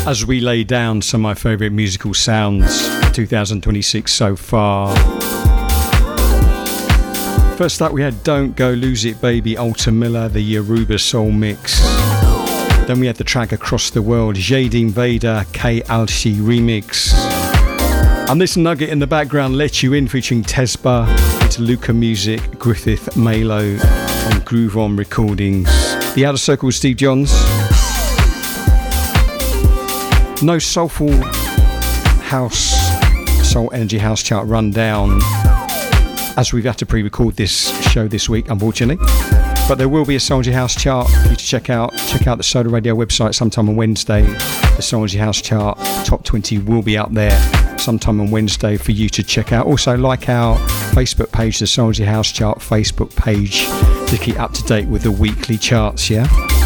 as we lay down some of my favourite musical sounds 2026 so far. First up we had Don't Go Lose It Baby, Alta Miller, the Yoruba Soul Mix. Then we had the track Across the World, Jadine Vader, K Alshi remix. And this nugget in the background, Let You In featuring Tesba, it's Luca Music, Griffith Malo on Groove On Recordings. The Outer Circle with Steve Johns. No soulful house, soul energy house chart rundown, as we've had to pre-record this show this week, unfortunately. But there will be a Soul Energy House chart for you to check out. Check out the Solar Radio website sometime on Wednesday. The Soul Energy House chart, top 20 will be up there sometime on Wednesday for you to check out. Also, like our Facebook page, the Soul Energy House chart Facebook page, to keep up to date with the weekly charts, yeah?